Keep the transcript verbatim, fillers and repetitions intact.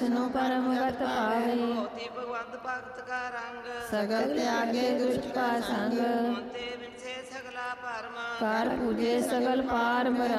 ਵਿਸ਼ਨੂੰ ਪਰਮ ਗਤ ਪਾਵੇ। ਹੋਤੀ ਭਗਵੰਤ ਭਗਤ ਕਾ ਰੰਗ, ਸਗਲ ਤਿਆਗੇ ਦੁਸ਼ਟ ਕਾ ਸੰਗ। ਤੇ ਵਿਨਸੇ ਸਗਲਾ ਭਰਮ, ਕਰ ਪੂਜੇ ਸਗਲ ਪਾਰ ਬ੍ਰਹਮ।